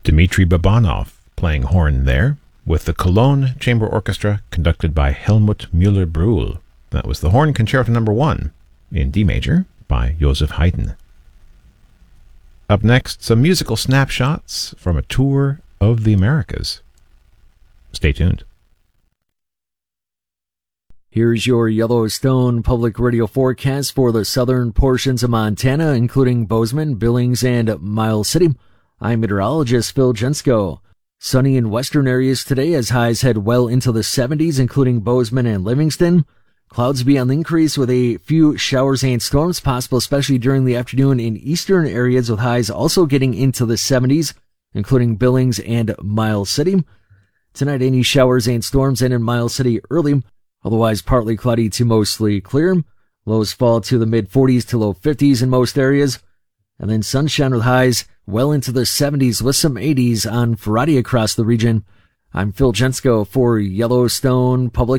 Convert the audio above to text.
Dmitry Babanov playing horn there, with the Cologne Chamber Orchestra conducted by Helmut Müller-Brühl. That was the Horn Concerto No. 1 in D major by Joseph Haydn. Up next, some musical snapshots from a tour of the Americas. Stay tuned. Here's your Yellowstone Public Radio forecast for the southern portions of Montana, including Bozeman, Billings, and Miles City. I'm meteorologist Phil Jensko. Sunny in western areas today as highs head well into the 70s, including Bozeman and Livingston. Clouds be on the increase with a few showers and storms possible, especially during the afternoon in eastern areas, with highs also getting into the 70s, including Billings and Miles City. Tonight, any showers and storms in Miles City early. Otherwise, partly cloudy to mostly clear. Lows fall to the mid-40s to low 50s in most areas. And then sunshine with highs well into the 70s with some 80s on Friday across the region. I'm Phil Jensko for Yellowstone Public